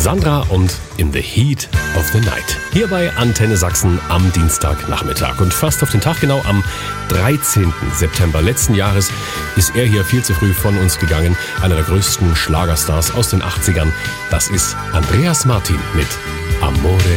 Sandra und In the Heat of the Night. Hier bei Antenne Sachsen am Dienstagnachmittag. Und fast auf den Tag genau am 13. September letzten Jahres ist er hier viel zu früh von uns gegangen. Einer der größten Schlagerstars aus den 80ern. Das ist Andreas Martin mit Amore